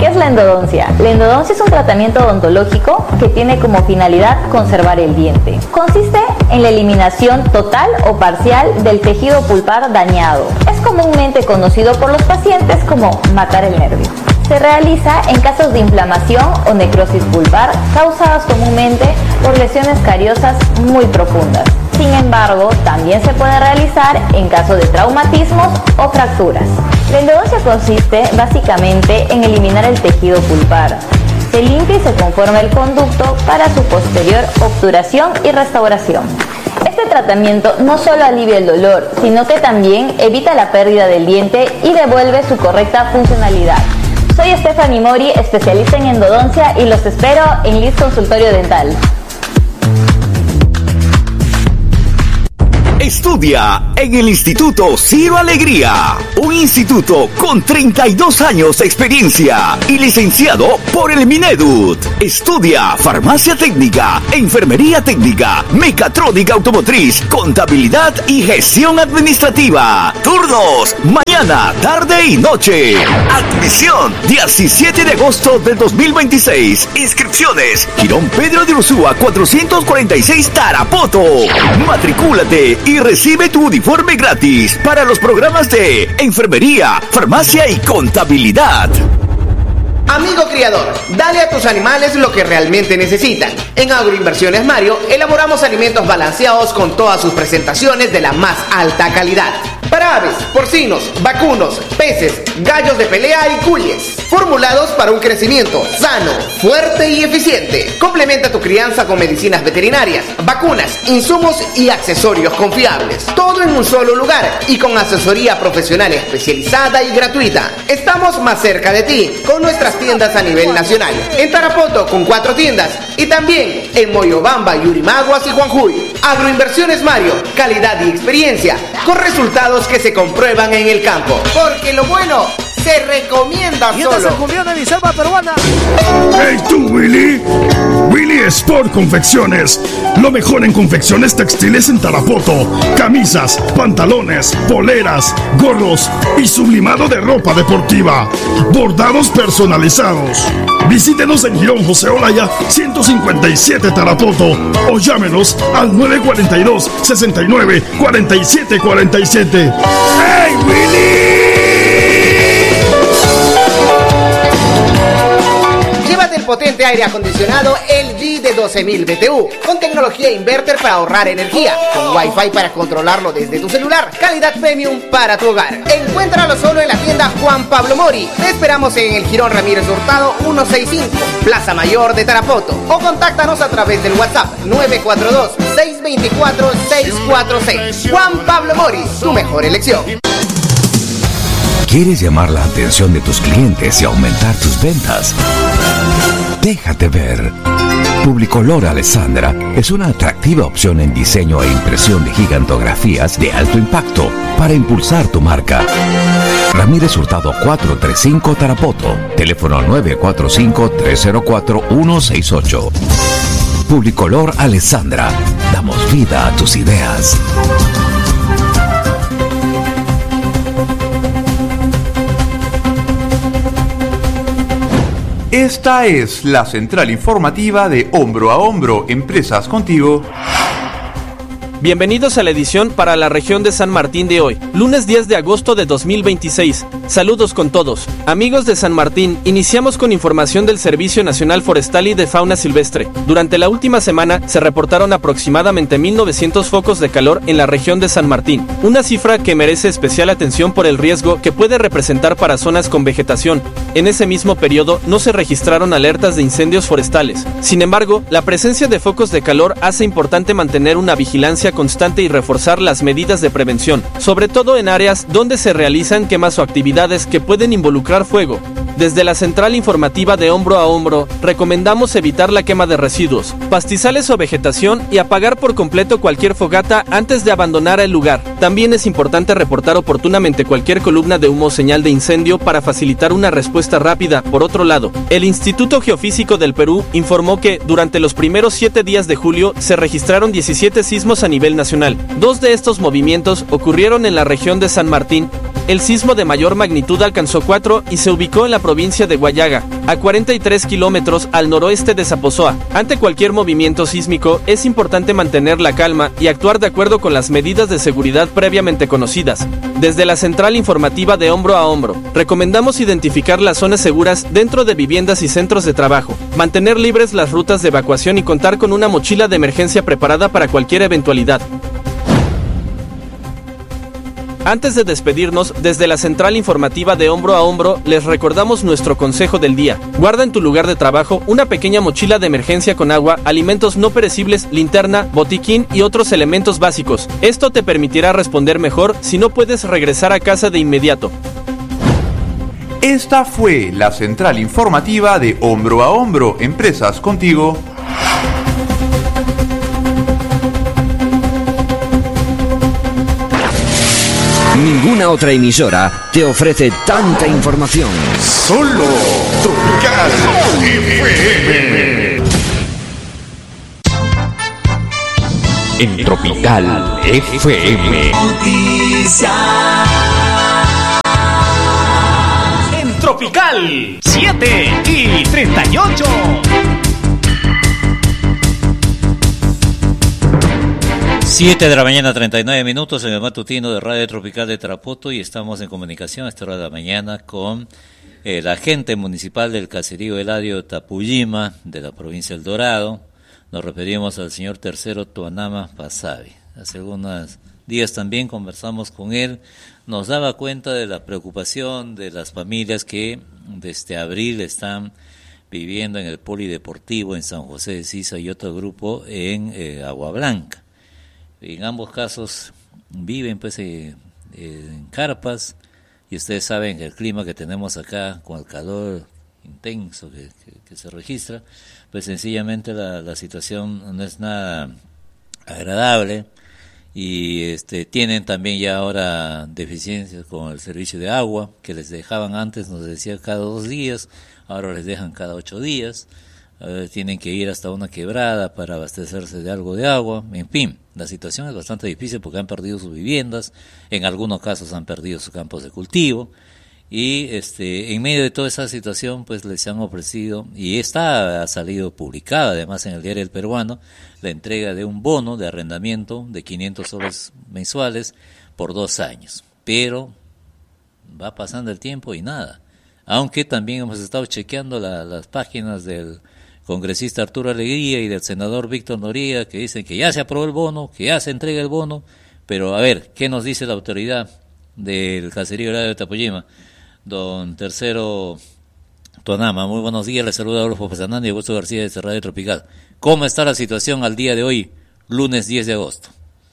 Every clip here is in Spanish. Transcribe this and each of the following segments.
¿Qué es la endodoncia? La endodoncia es un tratamiento odontológico que tiene como finalidad conservar el diente. Consiste en la eliminación total o parcial del tejido pulpar dañado. Es comúnmente conocido por los pacientes como matar el nervio. Se realiza en casos de inflamación o necrosis pulpar causadas comúnmente por lesiones cariosas muy profundas. Sin embargo, también se puede realizar en caso de traumatismos o fracturas. La endodoncia consiste básicamente en eliminar el tejido pulpar. Se limpia y se conforma el conducto para su posterior obturación y restauración. Este tratamiento no solo alivia el dolor, sino que también evita la pérdida del diente y devuelve su correcta funcionalidad. Soy Stephanie Mori, especialista en endodoncia, y los espero en Liz Consultorio Dental. Estudia en el Instituto Ciro Alegría, un instituto con 32 años de experiencia y licenciado por el Minedut. Estudia farmacia técnica, enfermería técnica, mecatrónica automotriz, contabilidad y gestión administrativa. Turnos, mañana, tarde y noche. Admisión, 17 de agosto del 2026. Inscripciones, Girón Pedro de Ursúa 446 Tarapoto. Matricúlate y recibe tu uniforme gratis para los programas de enfermería, farmacia y contabilidad. Amigo criador, dale a tus animales lo que realmente necesitan. En Agroinversiones Mario elaboramos alimentos balanceados con todas sus presentaciones de la más alta calidad. Para aves, porcinos, vacunos, peces, gallos de pelea y cuyes. Formulados para un crecimiento sano, fuerte y eficiente. Complementa tu crianza con medicinas veterinarias, vacunas, insumos y accesorios confiables. Todo en un solo lugar y con asesoría profesional especializada y gratuita. Estamos más cerca de ti con nuestras tiendas a nivel nacional. En Tarapoto con 4 tiendas y también en Moyobamba, Yurimaguas y Juanjuy. Agroinversiones Mario, calidad y experiencia con resultados que se comprueban en el campo. Porque lo bueno se recomienda y solo. esta es el cumbión de mi selva peruana. ¡Hey tú, Willy! Willy Sport Confecciones. Lo mejor en confecciones textiles en Tarapoto. Camisas, pantalones, poleras, gorros y sublimado de ropa deportiva. Bordados personalizados. Visítenos en Girón José Olaya 157 Tarapoto o llámenos al 942 69 47 47. ¡Hey, Willy! Llévate el potente aire acondicionado LG de 12.000 BTU con tecnología inverter para ahorrar energía, con Wi-Fi para controlarlo desde tu celular, calidad premium para tu hogar. Encuéntralo solo en la tienda Juan Pablo Mori. Te esperamos en el Girón Ramírez Hurtado 165, Plaza Mayor de Tarapoto, o contáctanos a través del WhatsApp 942-624-646. Juan Pablo Mori, tu mejor elección. ¿Quieres llamar la atención de tus clientes y aumentar tus ventas? Déjate ver. Publicolor Alessandra es una atractiva opción en diseño e impresión de gigantografías de alto impacto para impulsar tu marca. Ramírez Hurtado 435 Tarapoto, teléfono 945-304-168. Publicolor Alessandra, damos vida a tus ideas. Esta es la central informativa de Hombro a Hombro, Empresas Contigo. Bienvenidos a la edición para la región de San Martín de hoy, lunes 10 de agosto de 2026. Saludos con todos. Amigos de San Martín, iniciamos con información del Servicio Nacional Forestal y de Fauna Silvestre. Durante la última semana se reportaron aproximadamente 1.900 focos de calor en la región de San Martín, una cifra que merece especial atención por el riesgo que puede representar para zonas con vegetación. En ese mismo periodo no se registraron alertas de incendios forestales. Sin embargo, la presencia de focos de calor hace importante mantener una vigilancia constante y reforzar las medidas de prevención, sobre todo en áreas donde se realizan quemas o actividades que pueden involucrar fuego. Desde la central informativa de Hombro a Hombro, recomendamos evitar la quema de residuos, pastizales o vegetación y apagar por completo cualquier fogata antes de abandonar el lugar. También es importante reportar oportunamente cualquier columna de humo o señal de incendio para facilitar una respuesta rápida. Por otro lado, el Instituto Geofísico del Perú informó que durante los primeros 7 días de julio se registraron 17 sismos a nivel nacional. 2 de estos movimientos ocurrieron en la región de San Martín. El sismo de mayor magnitud alcanzó 4 y se ubicó en la provincia de Huallaga, a 43 kilómetros al noroeste de Zaposoa. Ante cualquier movimiento sísmico, es importante mantener la calma y actuar de acuerdo con las medidas de seguridad previamente conocidas. Desde la central informativa de Hombro a Hombro, recomendamos identificar las zonas seguras dentro de viviendas y centros de trabajo, mantener libres las rutas de evacuación y contar con una mochila de emergencia preparada para cualquier eventualidad. Antes de despedirnos, desde la central informativa de Hombro a Hombro, les recordamos nuestro consejo del día. Guarda en tu lugar de trabajo una pequeña mochila de emergencia con agua, alimentos no perecibles, linterna, botiquín y otros elementos básicos. Esto te permitirá responder mejor si no puedes regresar a casa de inmediato. Esta fue la central informativa de Hombro a Hombro, Empresas Contigo. Ninguna otra emisora te ofrece tanta información. Solo Tropical FM. En Tropical FM. En Tropical 7:38. 7 de la mañana, 39 minutos en el matutino de Radio Tropical de Tarapoto, y estamos en comunicación a esta hora de la mañana con el agente municipal del caserío Eladio Tapuyima de la provincia del Dorado. Nos referimos al señor Tercero Tuanama Pasavi. Hace algunos días también conversamos con él, nos daba cuenta de la preocupación de las familias que desde abril están viviendo en el polideportivo en San José de Sisa y otro grupo en Agua Blanca. En ambos casos viven pues en carpas, y ustedes saben que el clima que tenemos acá con el calor intenso que se registra, pues sencillamente la situación no es nada agradable, y tienen también ya ahora deficiencias con el servicio de agua, que les dejaban antes, nos decía cada 2 días, ahora les dejan cada 8 días. Tienen que ir hasta una quebrada para abastecerse de algo de agua. En fin, la situación es bastante difícil porque han perdido sus viviendas, en algunos casos han perdido sus campos de cultivo, y en medio de toda esa situación pues les han ofrecido, y ha salido publicada además en el Diario El Peruano, la entrega de un bono de arrendamiento de 500 soles mensuales por 2 años, pero va pasando el tiempo y nada, aunque también hemos estado chequeando las páginas del congresista Arturo Alegría y del senador Víctor Noriega, que dicen que ya se aprobó el bono, que ya se entrega el bono, pero a ver, ¿qué nos dice la autoridad del caserío de Tapuyima? Don Tercero Tuanama, muy buenos días, les saluda Adolfo Pesanán y Augusto García de Radio Tropical. ¿Cómo está la situación al día de hoy, lunes 10 de agosto?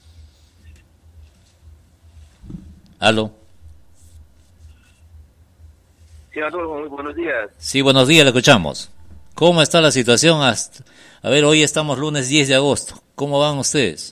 ¿Aló? Sí, Adolfo, muy buenos días. Sí, buenos días, le escuchamos. ¿Cómo está la situación? A ver, hoy estamos lunes 10 de agosto. ¿Cómo van ustedes?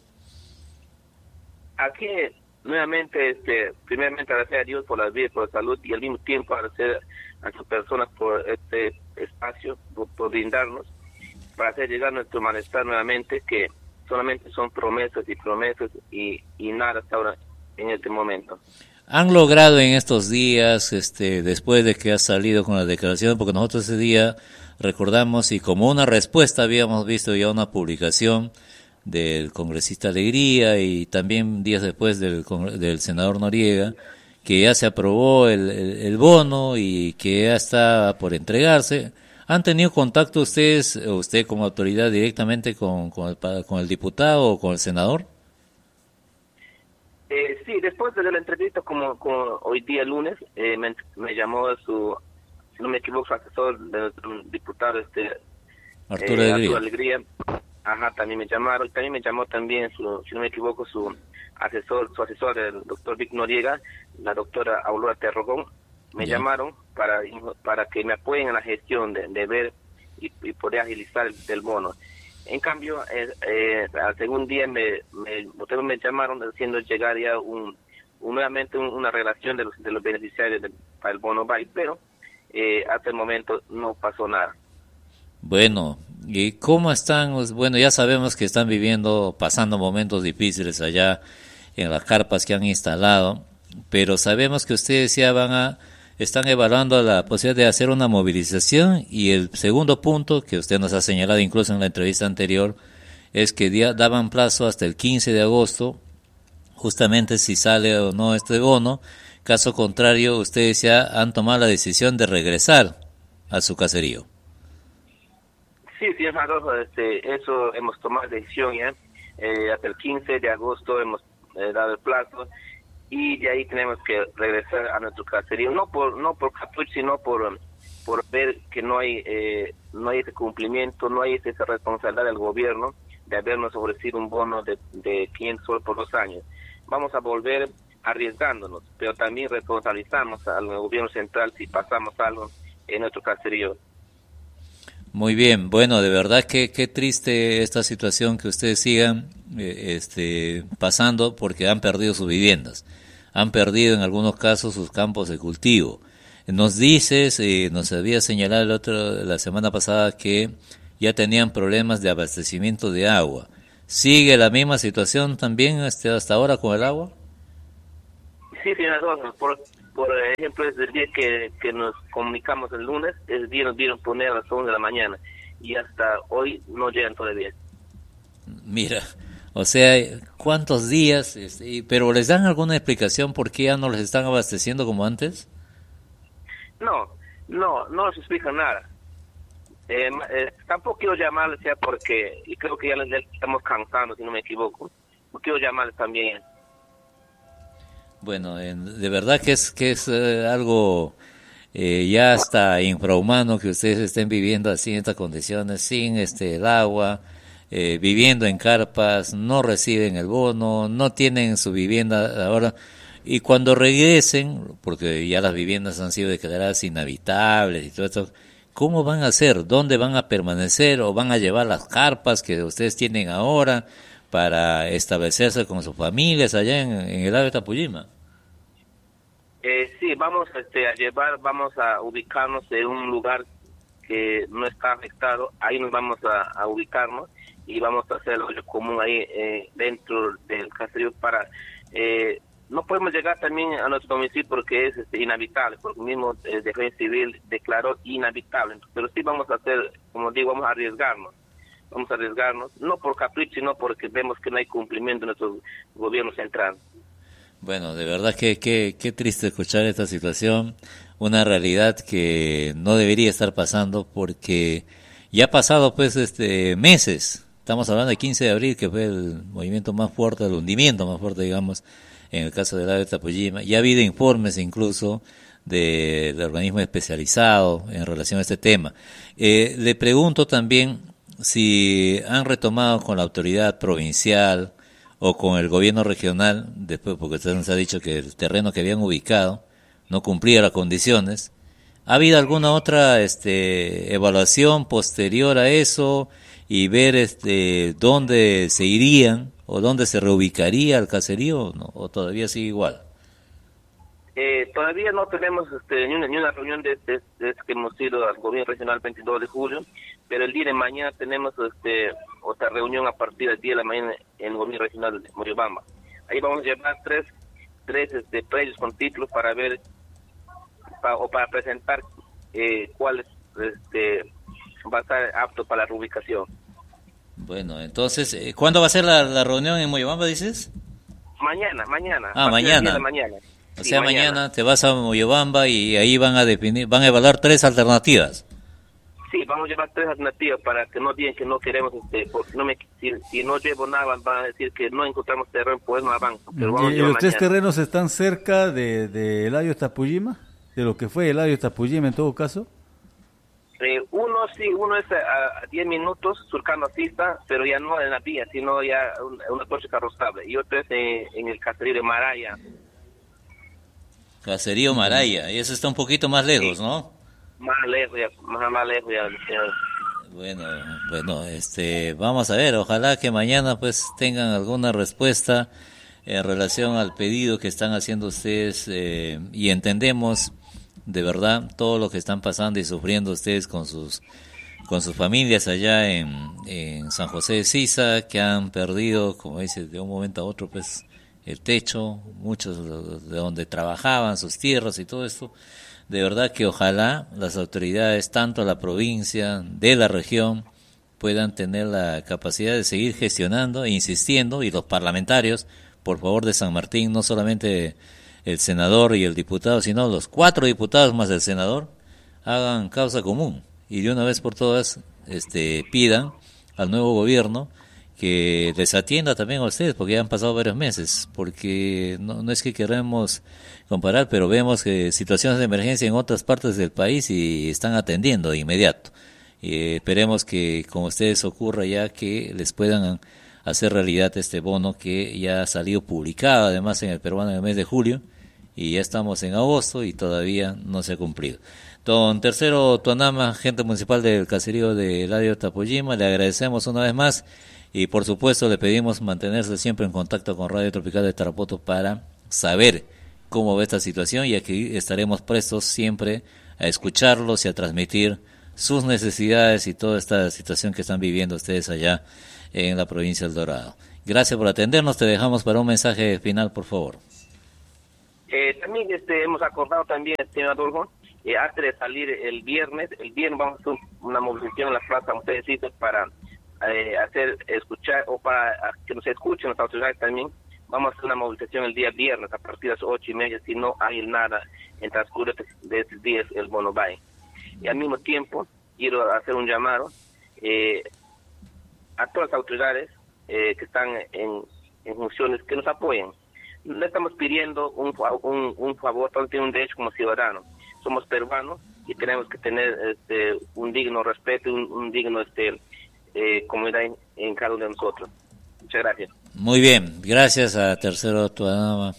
Aquí, nuevamente, primeramente agradecer a Dios por la vida, por la salud, y al mismo tiempo agradecer a sus personas por este espacio, por brindarnos, para hacer llegar nuestro malestar nuevamente, que solamente son promesas y nada hasta ahora en este momento. ¿Han logrado en estos días, después de que ha salido con la declaración, porque nosotros ese día recordamos y como una respuesta habíamos visto ya una publicación del congresista Alegría y también días después del senador Noriega, que ya se aprobó el bono y que ya está por entregarse? ¿Han tenido contacto ustedes, usted como autoridad, directamente con el diputado o con el senador? Sí, después de la entrevista, como hoy día lunes, me llamó si no me equivoco, su asesor, del diputado Arturo Alegría. Ajá, también me llamaron. También me llamó también, si no me equivoco, su asesor, el doctor Vic Noriega, la doctora Aurora Terrogón. Me llamaron para que me apoyen en la gestión de ver y poder agilizar el bono. En cambio, al segundo día ustedes me llamaron haciendo llegar ya nuevamente una relación de los beneficiarios para el bono BAI, pero hasta el momento no pasó nada. Bueno, ¿y cómo están? Bueno, ya sabemos que están pasando momentos difíciles allá en las carpas que han instalado. pero sabemos que ustedes ya están evaluando la posibilidad de hacer una movilización, y el segundo punto que usted nos ha señalado incluso en la entrevista anterior es que daban plazo hasta el 15 de agosto, justamente si sale o no este bono. Caso contrario, ustedes ya han tomado la decisión de regresar a su caserío. Sí, Adolfo, eso hemos tomado decisión ya. Hasta el 15 de agosto hemos dado el plazo, y de ahí tenemos que regresar a nuestro caserío, no por capricho, sino por ver que no hay ese cumplimiento, no hay esa responsabilidad del gobierno de habernos ofrecido un bono de 500 soles por 2 años. Vamos a volver arriesgándonos, pero también responsabilizamos al gobierno central si pasamos algo en nuestro caserío. Muy bien, bueno, de verdad que qué triste esta situación que ustedes sigan pasando, porque han perdido sus viviendas, han perdido en algunos casos sus campos de cultivo. Nos dices, nos había señalado la semana pasada que ya tenían problemas de abastecimiento de agua. ¿Sigue la misma situación también hasta ahora con el agua? Sí, por ejemplo, es el día que nos comunicamos el lunes, el día nos dieron poner a las 11 de la mañana, y hasta hoy no llegan todavía. Mira, o sea, ¿cuántos días? ¿Pero les dan alguna explicación por qué ya no les están abasteciendo como antes? No nos explican nada. Tampoco quiero llamarles ya porque, y creo que ya les estamos cansando, si no me equivoco. No quiero llamarles también. Bueno, de verdad que es algo ya hasta infrahumano que ustedes estén viviendo así en estas condiciones, sin el agua, viviendo en carpas, no reciben el bono, no tienen su vivienda ahora, y cuando regresen, porque ya las viviendas han sido declaradas inhabitables y todo esto, ¿cómo van a hacer? ¿Dónde van a permanecer? ¿O van a llevar las carpas que ustedes tienen ahora para establecerse con sus familias allá en el área de Tapullima? Sí, vamos vamos a ubicarnos en un lugar que no está afectado. Ahí nos vamos a ubicarnos y vamos a hacer el hoyo común ahí dentro del caserío para... no podemos llegar también a nuestro domicilio porque es inhabitable, porque mismo Defensa Civil declaró inhabitable. Pero sí vamos a hacer, como digo, vamos a arriesgarnos, no por capricho, sino porque vemos que no hay cumplimiento de nuestro gobierno central. Bueno, de verdad que triste escuchar esta situación, una realidad que no debería estar pasando, porque ya ha pasado pues meses, estamos hablando de 15 de abril, que fue el movimiento más fuerte, el hundimiento más fuerte, digamos, en el caso del área de Tapullima. Ya ha habido informes incluso del organismo especializado en relación a este tema. Le pregunto también si han retomado con la autoridad provincial o con el gobierno regional, después, porque usted nos ha dicho que el terreno que habían ubicado no cumplía las condiciones. ¿Ha habido alguna otra evaluación posterior a eso y ver dónde se irían o dónde se reubicaría el caserío, ¿no? ¿O todavía sigue igual? Todavía no tenemos ni una reunión desde que hemos ido al gobierno regional el 22 de julio, pero el día de mañana tenemos otra reunión a partir del día de la mañana en el gobierno regional de Moyobamba. Ahí vamos a llevar tres precios con títulos para ver para presentar cuál va a estar apto para la reubicación. Bueno, entonces, ¿cuándo va a ser la reunión en Moyobamba, dices? Mañana. Ah, mañana. O sea, mañana te vas a Moyobamba y ahí van a evaluar 3 alternativas. Sí, vamos a llevar 3 alternativas para que no digan que no queremos, porque si no llevo nada van a decir que no encontramos terreno, pues no avanzo. ¿Y los 3 terrenos están cerca de Eladio Tapullima? ¿De lo que fue Eladio Tapullima en todo caso? Uno es a 10 minutos surcando Asista, pero ya no en la vía, sino ya una coche carrozable. Y otro es en el caserío de Maraya. Caserío Maraya, y eso está un poquito más lejos, ¿no? Más lejos ya. Bueno, vamos a ver, ojalá que mañana pues tengan alguna respuesta en relación al pedido que están haciendo ustedes, y entendemos de verdad todo lo que están pasando y sufriendo ustedes con sus familias allá en San José de Sisa, que han perdido, como dice, de un momento a otro pues el techo, muchos de donde trabajaban, sus tierras y todo esto. De verdad que ojalá las autoridades, tanto la provincia, de la región, puedan tener la capacidad de seguir gestionando e insistiendo, y los parlamentarios, por favor, de San Martín, no solamente el senador y el diputado, sino los 4 diputados más el senador, hagan causa común y de una vez por todas pidan al nuevo gobierno que les atienda también a ustedes, porque ya han pasado varios meses, porque no es que queremos comparar, pero vemos que situaciones de emergencia en otras partes del país y están atendiendo de inmediato. Esperemos que con ustedes ocurra ya que les puedan hacer realidad este bono que ya ha salido publicado además en el peruano en el mes de julio, y ya estamos en agosto y todavía no se ha cumplido. Don Tercero Tuanama, agente municipal del caserío de Eladio Tapollima, le agradecemos una vez más y por supuesto le pedimos mantenerse siempre en contacto con Radio Tropical de Tarapoto para saber cómo va esta situación, y aquí estaremos prestos siempre a escucharlos y a transmitir sus necesidades y toda esta situación que están viviendo ustedes allá en la provincia del Dorado. Gracias por atendernos, te dejamos para un mensaje final, por favor. También hemos acordado también, señor Adolfo, antes de salir el viernes vamos a hacer una movilización en la plaza Montevideo para hacer escuchar, o para que nos escuchen las autoridades también. Vamos a hacer una movilización el día viernes a partir de las 8:30, si no hay nada en transcurso de estos días el bono bye. Y al mismo tiempo quiero hacer un llamado a todas las autoridades que están en funciones, que nos apoyen. No estamos pidiendo un favor, todos tienen un derecho como ciudadanos. Somos peruanos y tenemos que tener un digno respeto, un digno comunidad en cada uno de nosotros. Muchas gracias. Muy bien, gracias a Tercero Tuanama,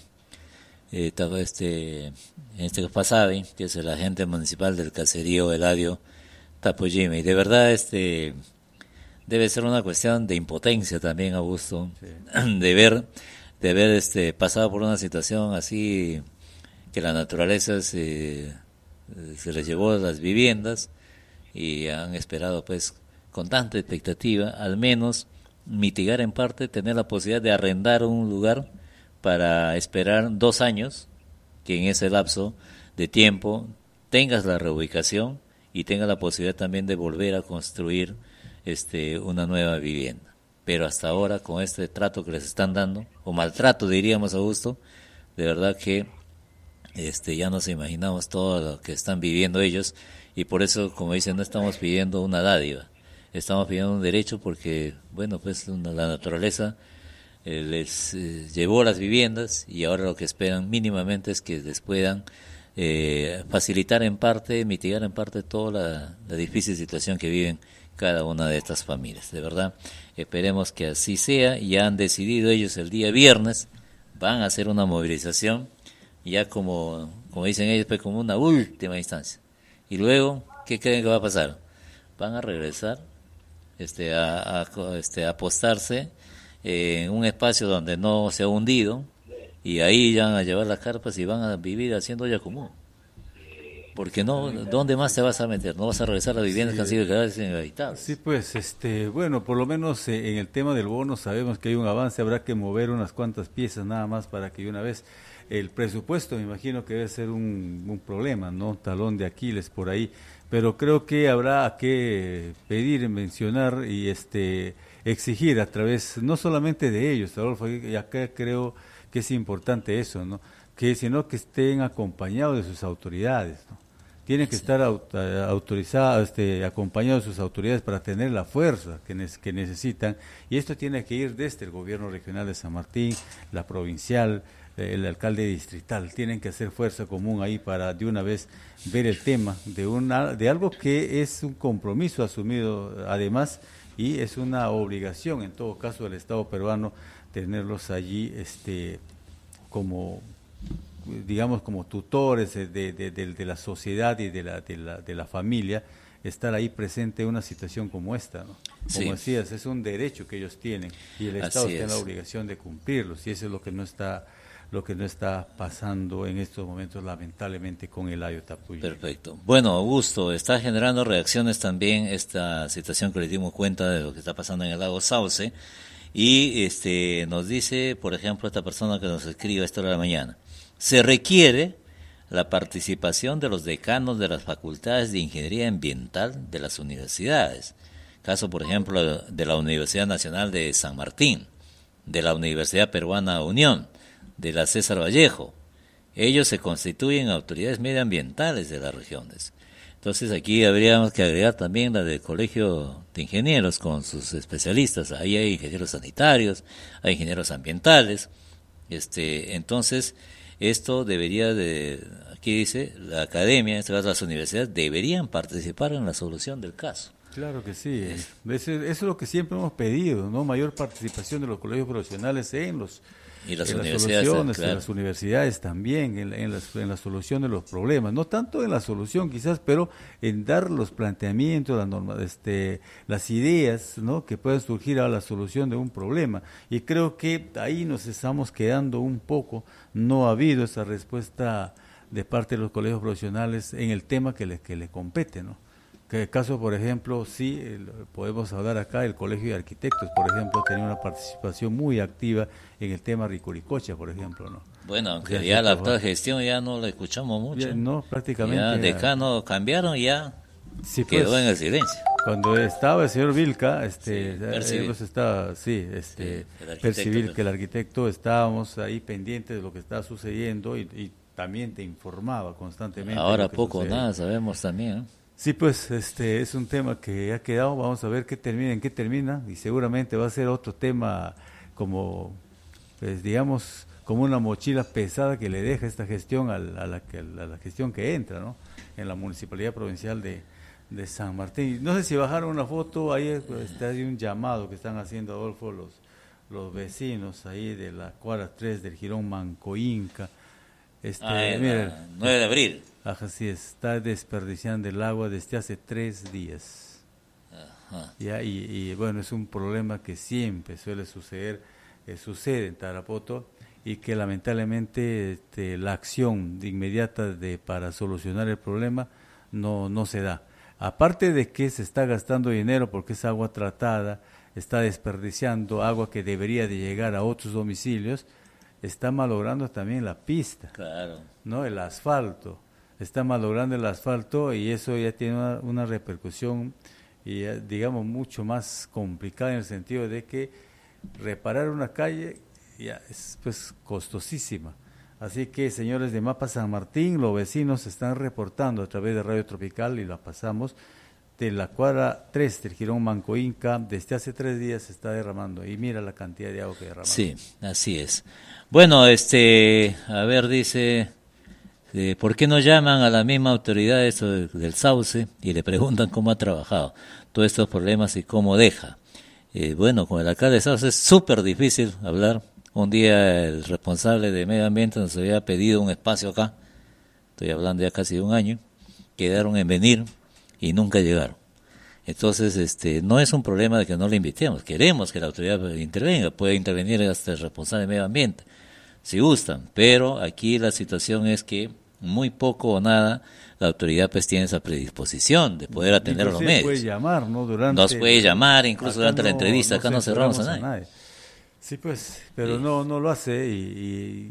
Pasavi, que es el agente municipal del caserío Eladio Tapollima. Y de verdad debe ser una cuestión de impotencia también, Augusto, sí, de haber pasado por una situación así, que la naturaleza se les llevó a las viviendas y han esperado pues con tanta expectativa al menos mitigar en parte, tener la posibilidad de arrendar un lugar para esperar 2 años, que en ese lapso de tiempo tengas la reubicación y tengas la posibilidad también de volver a construir una nueva vivienda. Pero hasta ahora, con este trato que les están dando, o maltrato diríamos, Augusto, de verdad que ya nos imaginamos todo lo que están viviendo ellos, y por eso, como dicen, no estamos pidiendo una dádiva, estamos pidiendo un derecho, porque, bueno, pues la naturaleza les llevó las viviendas, y ahora lo que esperan mínimamente es que les puedan facilitar en parte, mitigar en parte toda la difícil situación que viven cada una de estas familias. De verdad, esperemos que así sea. Ya han decidido ellos el día viernes, van a hacer una movilización, ya como dicen ellos, pues como una última instancia. Y luego, ¿qué creen que va a pasar? Van a regresar a apostarse en un espacio donde no se ha hundido, y ahí van a llevar las carpas y van a vivir haciendo olla común. Porque no, ¿dónde más te vas a meter? No vas a regresar a las viviendas que han sido declaradas inhabitables. Sí, pues, bueno, por lo menos en el tema del bono sabemos que hay un avance, habrá que mover unas cuantas piezas nada más para que de una vez el presupuesto, me imagino que debe ser un problema, ¿no? Talón de Aquiles por ahí, pero creo que habrá que pedir, mencionar y exigir a través, no solamente de ellos, Adolfo, y acá creo que es importante eso, ¿no? Sino que estén acompañados de sus autoridades, ¿no? Tienen que estar autorizados, acompañados de sus autoridades para tener la fuerza que necesitan, y esto tiene que ir desde el gobierno regional de San Martín, la provincial, el alcalde distrital, tienen que hacer fuerza común ahí para de una vez ver el tema de algo que es un compromiso asumido además, y es una obligación en todo caso del Estado peruano tenerlos allí como, digamos, como tutores de la sociedad y de la familia, estar ahí presente en una situación como esta, ¿no? Como sí, decías, es un derecho que ellos tienen y el Estado tiene la obligación de cumplirlos, y eso es lo que no está pasando en estos momentos lamentablemente con Eladio Tapollima. Perfecto. Bueno, Augusto, está generando reacciones también esta situación que le dimos cuenta de lo que está pasando en el lago Sauce, Y nos dice, por ejemplo, esta persona que nos escribe a esta hora de la mañana, se requiere la participación de los decanos de las facultades de Ingeniería Ambiental de las universidades. Caso, por ejemplo, de la Universidad Nacional de San Martín, de la Universidad Peruana Unión, de la César Vallejo. Ellos se constituyen autoridades medioambientales de las regiones. Entonces aquí habríamos que agregar también la del Colegio de Ingenieros con sus especialistas. Ahí hay ingenieros sanitarios, hay ingenieros ambientales. Entonces, esto debería de, aquí dice, la academia, en este caso las universidades, deberían participar en la solución del caso. Claro que sí. Eso es lo que siempre hemos pedido, ¿no? Mayor participación de los colegios profesionales en las universidades, soluciones, claro. En las universidades también, en la solución de los problemas. No tanto en la solución quizás, pero en dar los planteamientos, las normas, las ideas, ¿no? Que puedan surgir a la solución de un problema. Y creo que ahí nos estamos quedando un poco. No ha habido esa respuesta de parte de los colegios profesionales en el tema que le compete, ¿no? Que el caso, por ejemplo, sí, podemos hablar acá, el Colegio de Arquitectos, por ejemplo, tenía una participación muy activa en el tema Ricuricocha, por ejemplo, ¿no? Bueno, aunque ya la actual gestión ya no la escuchamos mucho. Ya, no, prácticamente. Ya decano cambiaron y ya sí, quedó pues, en el silencio. Cuando estaba el señor Vilca, Percivil, que el arquitecto, estábamos ahí pendientes de lo que estaba sucediendo y también te informaba constantemente. Ahora poco nada sabemos también, ¿eh? Sí, pues es un tema que ha quedado, vamos a ver en qué termina, y seguramente va a ser otro tema como, pues, digamos, como una mochila pesada que le deja esta gestión a la gestión que entra, ¿no? En la Municipalidad Provincial de San Martín. No sé si bajaron una foto, ahí hay un llamado que están haciendo, Adolfo, los vecinos ahí de la cuadra 3 del Jirón Mancoinca. Miren, 9 de abril. Así está desperdiciando el agua desde hace 3 días. Ajá. Ya, y bueno, es un problema que siempre suele sucede en Tarapoto, y que lamentablemente la acción inmediata para solucionar el problema no se da. Aparte de que se está gastando dinero porque es agua tratada, está desperdiciando agua que debería de llegar a otros domicilios, está malogrando también la pista, claro, ¿no? El asfalto. Está malogrando el asfalto, y eso ya tiene una repercusión, y digamos, mucho más complicada, en el sentido de que reparar una calle ya es pues costosísima. Así que, señores de Mapa San Martín, los vecinos están reportando a través de Radio Tropical, y la pasamos, de la cuadra 3 del Jirón Mancoinca, desde hace 3 días se está derramando, y mira la cantidad de agua que derrama. Sí, así es. Bueno, a ver, dice, ¿por qué no llaman a la misma autoridad del Sauce y le preguntan cómo ha trabajado todos estos problemas y cómo deja? Bueno, con el alcalde de Sauce es súper difícil hablar. Un día el responsable de medio ambiente nos había pedido un espacio acá, estoy hablando ya casi de un año, quedaron en venir y nunca llegaron. Entonces, no es un problema de que no le invitemos, queremos que la autoridad intervenga, puede intervenir hasta el responsable de medio ambiente, si gustan, pero aquí la situación es que muy poco o nada la autoridad pues tiene esa predisposición de poder atender a los medios. Puede llamar, ¿no? Nos puede llamar incluso durante la entrevista, acá no cerramos a nadie. Sí, pues, pero sí. No lo hace, y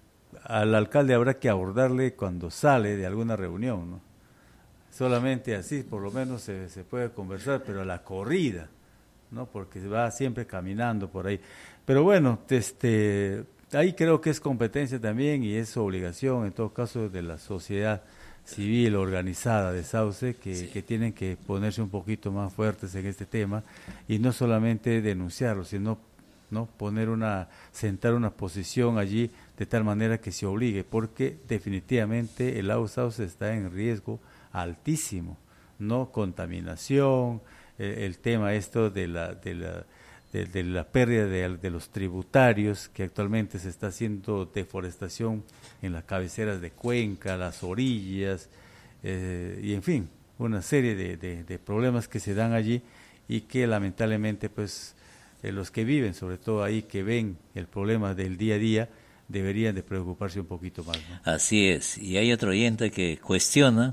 al alcalde habrá que abordarle cuando sale de alguna reunión, ¿no? Solamente así, por lo menos se puede conversar, pero a la corrida, ¿no? Porque va siempre caminando por ahí. Pero bueno, ahí creo que es competencia también, y es obligación, en todo caso, de la sociedad civil organizada de Sauce, que tienen que ponerse un poquito más fuertes en este tema, y no solamente denunciarlo, sino sentar una posición allí de tal manera que se obligue, porque definitivamente el lago Sauce está en riesgo altísimo, ¿no? Contaminación, el tema de la pérdida de los tributarios, que actualmente se está haciendo deforestación en las cabeceras de cuenca, las orillas, y en fin, una serie de problemas que se dan allí, y que lamentablemente pues los que viven, sobre todo ahí, que ven el problema del día a día, deberían de preocuparse un poquito más, ¿no? Así es, y hay otro oyente que cuestiona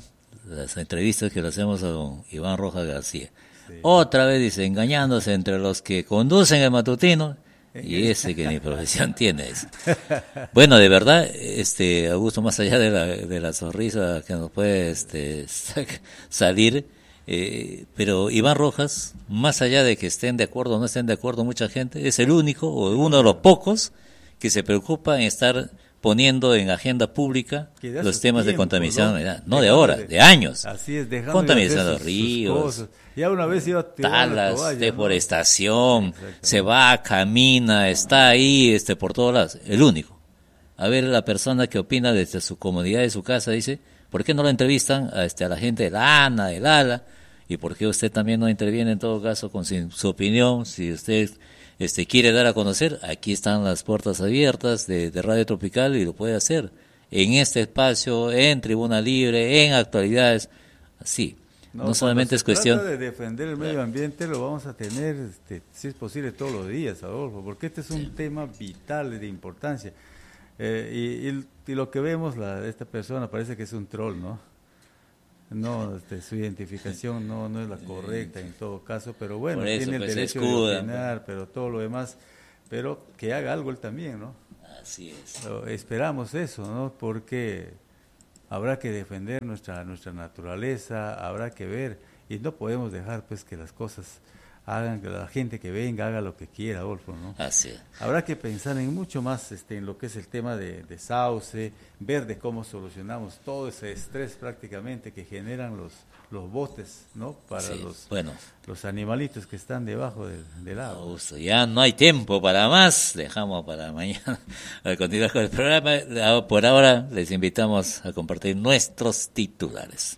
las entrevistas que le hacemos a don Iván Rojas García. Sí. Otra vez dice, engañándose entre los que conducen el matutino y ese que ni profesión tiene. Bueno, de verdad, Augusto, más allá de la sonrisa que nos puede salir, pero Iván Rojas, más allá de que estén de acuerdo o no estén de acuerdo mucha gente, es el único o uno de los pocos que se preocupa en estar poniendo en agenda pública los temas de contaminación, no de ahora, de años. Así es, dejando contaminación de los ríos, ya una vez iba a talas, toalla, deforestación, se va, camina, está ahí, por todos lados, el único. A ver, la persona que opina desde su comodidad de su casa dice, ¿por qué no lo entrevistan a la gente de la ANA, del ALA? ¿Y por qué usted también no interviene en todo caso con su opinión? Si usted quiere dar a conocer, aquí están las puertas abiertas de Radio Tropical y lo puede hacer en este espacio, en Tribuna Libre, en Actualidades, así. No solamente es cuestión de defender el medio ambiente, lo vamos a tener, si es posible, todos los días, Adolfo, porque este es un tema vital de importancia. Y lo que vemos, esta persona parece que es un troll, ¿no? No, su identificación no es la correcta en todo caso, pero bueno, tiene el derecho de opinar, pero todo lo demás, pero que haga algo él también, ¿no? Así es. Esperamos eso, ¿no? Porque habrá que defender nuestra naturaleza, habrá que ver, y no podemos dejar pues que las cosas hagan, que la gente que venga haga lo que quiera, Adolfo, ¿no? Así es. Habrá que pensar en mucho más en lo que es el tema de sauce, ver de cómo solucionamos todo ese estrés prácticamente que generan los botes, ¿no? Para los animalitos que están debajo del agua. Ya no hay tiempo para más, dejamos para mañana a continuar con el programa. Por ahora les invitamos a compartir nuestros titulares.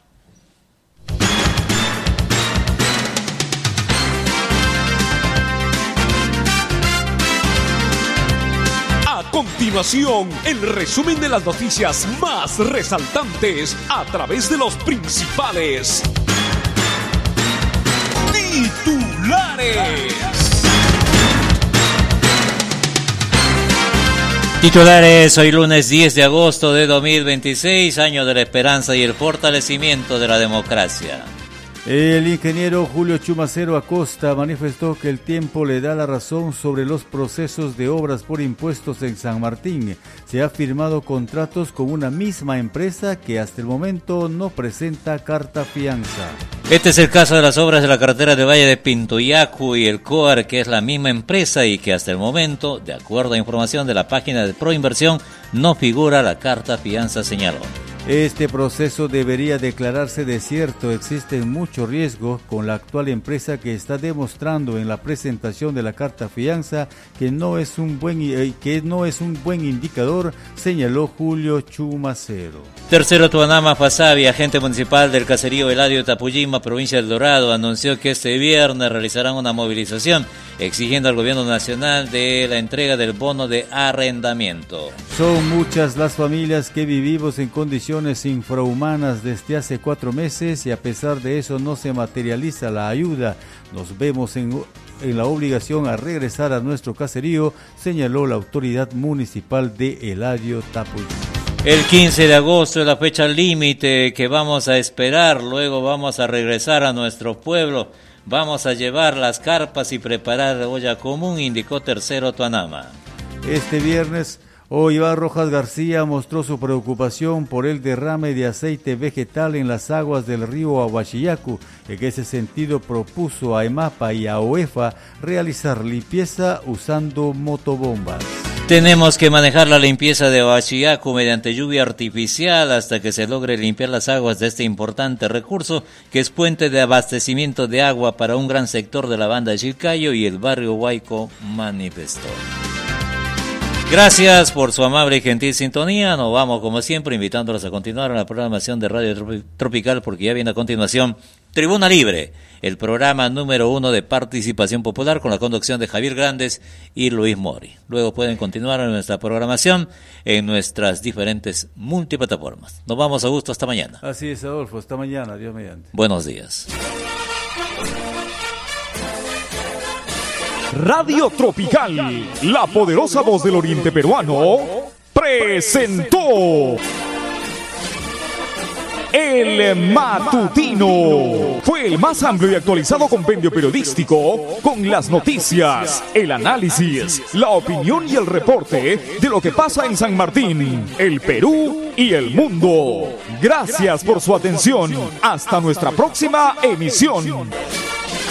A continuación, el resumen de las noticias más resaltantes a través de los principales titulares. Titulares, hoy lunes 10 de agosto de 2026, año de la esperanza y el fortalecimiento de la democracia. El ingeniero Julio Chumacero Acosta manifestó que el tiempo le da la razón sobre los procesos de obras por impuestos en San Martín. Se ha firmado contratos con una misma empresa que hasta el momento no presenta carta fianza. Este es el caso de las obras de la carretera de Valle de Pintuyacu y el COAR, que es la misma empresa y que hasta el momento, de acuerdo a información de la página de Proinversión, no figura la carta fianza, señaló. Este proceso debería declararse desierto. Existen muchos riesgos con la actual empresa que está demostrando en la presentación de la carta fianza que no es un buen indicador, señaló Julio Chumacero. Tercero, Tuanama Fasabi, agente municipal del caserío Eladio Tapuyima, provincia del Dorado, anunció que este viernes realizarán una movilización exigiendo al gobierno nacional de la entrega del bono de arrendamiento. Son muchas las familias que vivimos en condiciones infrahumanas desde hace 4 meses y a pesar de eso no se materializa la ayuda. Nos vemos en la obligación a regresar a nuestro caserío, señaló la autoridad municipal de Eladio Tapuyima. El 15 de agosto es la fecha límite que vamos a esperar, luego vamos a regresar a nuestro pueblo, vamos a llevar las carpas y preparar olla común, indicó Tercero Tuanama. Este viernes, Iván Rojas García mostró su preocupación por el derrame de aceite vegetal en las aguas del río Ahuachillacu. En ese sentido propuso a EMAPA y a OEFA realizar limpieza usando motobombas. Tenemos que manejar la limpieza de Ahuachillacu mediante lluvia artificial hasta que se logre limpiar las aguas de este importante recurso que es puente de abastecimiento de agua para un gran sector de la banda de Chilcayo y el barrio Huayco, manifestó. Gracias por su amable y gentil sintonía. Nos vamos como siempre invitándolos a continuar en la programación de Radio Tropical porque ya viene a continuación Tribuna Libre, el programa número 1 de participación popular con la conducción de Javier Grandes y Luis Mori. Luego pueden continuar en nuestra programación en nuestras diferentes multiplataformas. Nos vamos, a gusto, hasta mañana. Así es, Adolfo, hasta mañana, Dios mediante. Buenos días. Radio Tropical, la poderosa voz del oriente peruano, presentó El Matutino. Fue el más amplio y actualizado compendio periodístico con las noticias, el análisis, la opinión y el reporte de lo que pasa en San Martín, el Perú y el mundo. Gracias por su atención. Hasta nuestra próxima emisión.